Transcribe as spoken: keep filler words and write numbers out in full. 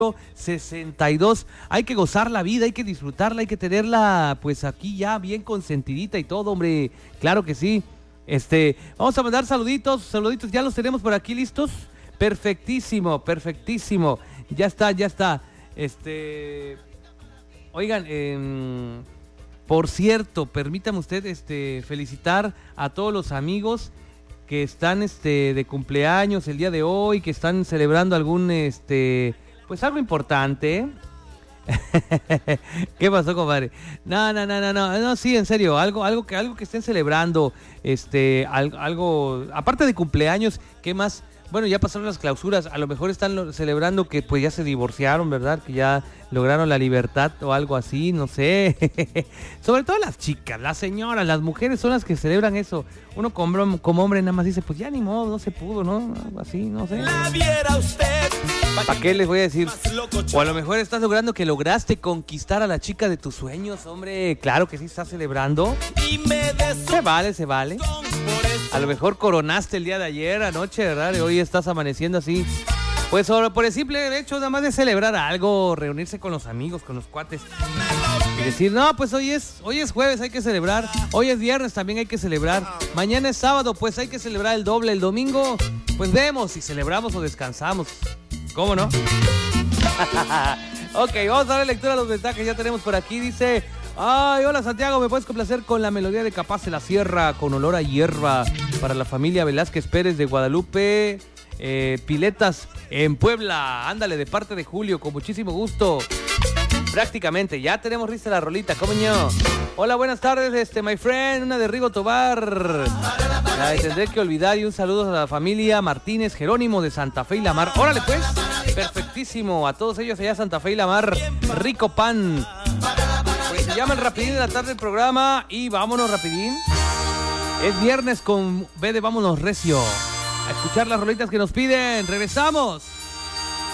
sesenta y dos. Hay que gozar la vida, hay que disfrutarla, hay que tenerla pues aquí ya bien consentidita y todo, hombre. Claro que sí. Este, vamos a mandar saluditos, saluditos, ya los tenemos por aquí listos. Perfectísimo, perfectísimo. Ya está, ya está. Este, oigan, eh, por cierto, permítame usted este felicitar a todos los amigos que están este de cumpleaños el día de hoy, que están celebrando algún este pues algo importante. ¿Qué pasó, compadre? No, no, no, no, no, no, sí, en serio, algo, algo que, algo que estén celebrando, este, algo, algo, aparte de cumpleaños, ¿qué más? Bueno, ya pasaron las clausuras, a lo mejor están lo, celebrando que pues ya se divorciaron, ¿verdad? Que ya lograron la libertad o algo así, no sé. Sobre todo las chicas, las señoras, las mujeres son las que celebran eso. Uno como, como hombre nada más dice, pues ya ni modo, no se pudo, ¿no? Algo así, no sé. La viera usted. ¿Para qué les voy a decir? O a lo mejor estás logrando que lograste conquistar a la chica de tus sueños, hombre. Claro que sí estás celebrando. Se vale, se vale. A lo mejor coronaste el día de ayer, anoche, ¿verdad? Y hoy estás amaneciendo así. Pues por el simple hecho nada más de celebrar algo, reunirse con los amigos, con los cuates. Y decir, no, pues hoy es, hoy es jueves, hay que celebrar. Hoy es viernes, también hay que celebrar. Mañana es sábado, pues hay que celebrar el doble. El domingo, pues vemos si celebramos o descansamos. ¿Cómo no? Ok, vamos a darle lectura a los mensajes. Ya tenemos por aquí, dice... Ay, hola Santiago, ¿me puedes complacer con la melodía de Capaz de la Sierra con olor a hierba para la familia Velázquez Pérez de Guadalupe, eh, Piletas en Puebla? Ándale, de parte de Julio, con muchísimo gusto. Prácticamente, ya tenemos lista la rolita, ¿cómo no? Hola, buenas tardes, este, my friend, una de Rigo Tobar. La tendré que olvidar y un saludo a la familia Martínez Jerónimo de Santa Fe y la Mar. Órale pues, perfectísimo, a todos ellos allá Santa Fe y la Mar, rico pan. Pues se llama el rapidín de la tarde del programa y vámonos rapidín. Es viernes con B de Vámonos Recio. A escuchar las rolitas que nos piden. Regresamos.